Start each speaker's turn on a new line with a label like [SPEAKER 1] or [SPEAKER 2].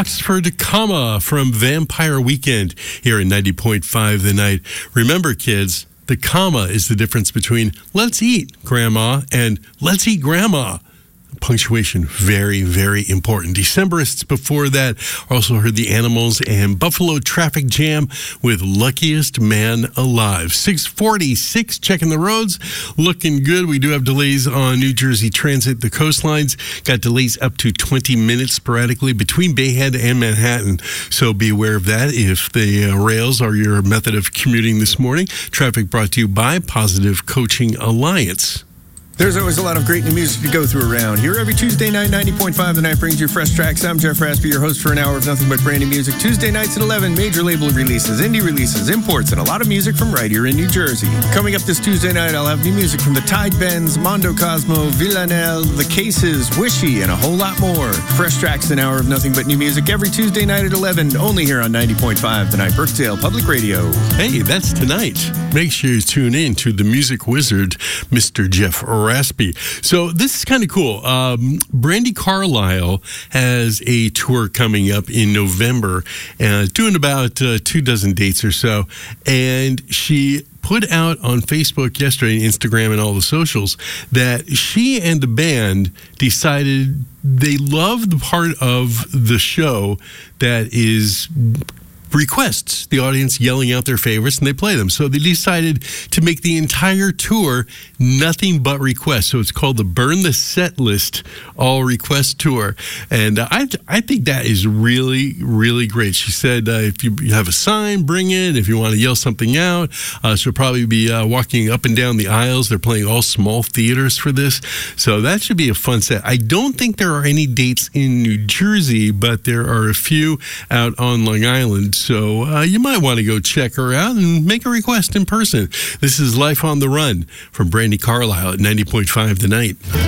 [SPEAKER 1] Oxford Comma from Vampire Weekend here in 90.5 The Night. Remember, kids, the comma is the difference between let's eat, Grandma, and let's eat, Grandma. Punctuation, very, very important. Decemberists before that also heard the Animals and Buffalo Traffic Jam with Luckiest Man Alive. 646, checking the roads, looking good. We do have delays on New Jersey Transit. The coastlines got delays up to 20 minutes sporadically between Bayhead and Manhattan. So be aware of that if the rails are your method of commuting this morning. Traffic brought to you by Positive Coaching Alliance.
[SPEAKER 2] There's always a lot of great new music to go through around here. Every Tuesday night, 90.5 The Night brings you fresh tracks. I'm Jeff Raspy, your host for an hour of nothing but brand new music. Tuesday nights at 11, major label releases, indie releases, imports, and a lot of music from right here in New Jersey. Coming up this Tuesday night, I'll have new music from the Tide Bends, Mondo Cosmo, Villanelle, The Cases, Wishy, and a whole lot more. Fresh tracks, an hour of nothing but new music every Tuesday night at 11, only here on 90.5 The Night, Brookdale Public Radio.
[SPEAKER 1] Hey, that's tonight. Make sure you tune in to the music wizard, Mr. Jeff Raspy. So this is kind of cool. Brandi Carlile has a tour coming up in November, doing about 24 dates or so, and she put out on Facebook yesterday, Instagram, and all the socials that she and the band decided they love the part of the show that is requests, the audience yelling out their favorites, and they play them. So they decided to make the entire tour nothing but requests. So it's called the Burn the Set List All Request Tour. And I think that is really, really great. She said if you have a sign, bring it. If you want to yell something out, she'll probably be walking up and down the aisles. They're playing all small theaters for this. So that should be a fun set. I don't think there are any dates in New Jersey, but there are a few out on Long Island. So you might want to go check her out and make a request in person. This is Life on the Run from Brandi Carlile at 90.5 The Night.